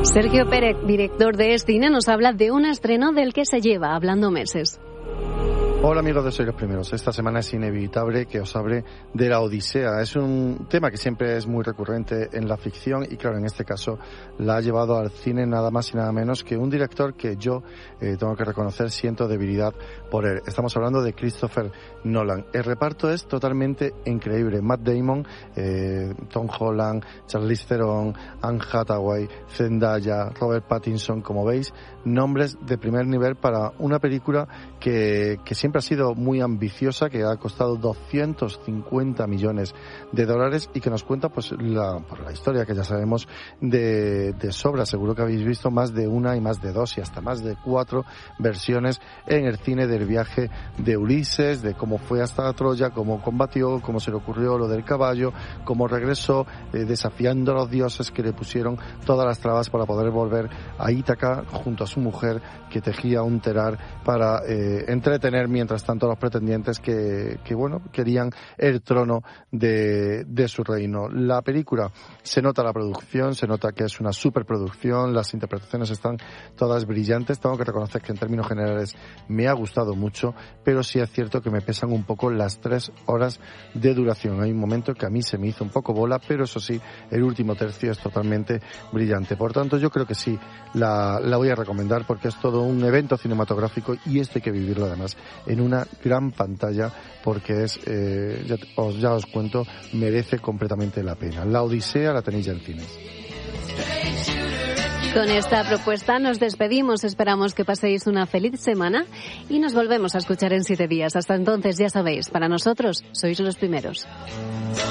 Sergio Pérez, director de Cine, nos habla de un estreno del que se lleva hablando meses. Hola amigos de Soy los Primeros. Esta semana es inevitable que os hable de la Odisea. Es un tema que siempre es muy recurrente en la ficción y claro, en este caso la ha llevado al cine nada más y nada menos que un director que yo tengo que reconocer siento debilidad por él. Estamos hablando de Christopher Nolan. El reparto es totalmente increíble. Matt Damon, Tom Holland, Charlize Theron, Anne Hathaway, Zendaya, Robert Pattinson, como veis, nombres de primer nivel para una película que siempre ha sido muy ambiciosa, que ha costado 250 millones de dólares y que nos cuenta pues la historia que ya sabemos de sobra. Seguro que habéis visto más de una y más de dos y hasta más de 4 versiones en el cine del viaje de Ulises, de cómo fue hasta Troya, cómo combatió, cómo se le ocurrió lo del caballo, cómo regresó desafiando a los dioses que le pusieron todas las trabas para poder volver a Ítaca junto a su mujer, que tejía un telar para entretener mientras tanto a los pretendientes que bueno, querían el trono de su reino. La película, se nota la producción, se nota que es una superproducción, las interpretaciones están todas brillantes. Tengo que reconocer que en términos generales me ha gustado mucho, pero sí es cierto que me pesan un poco las 3 horas de duración. Hay un momento que a mí se me hizo un poco bola, pero eso sí, el último tercio es totalmente brillante. Por tanto, yo creo que sí, la voy a recomendar porque es todo un evento cinematográfico y esto hay que vivirlo además en una gran pantalla porque es, ya os cuento, merece completamente la pena. La Odisea la tenéis ya en cines. Con esta propuesta nos despedimos, esperamos que paséis una feliz semana y nos volvemos a escuchar en 7 días. Hasta entonces, ya sabéis, para nosotros sois los primeros.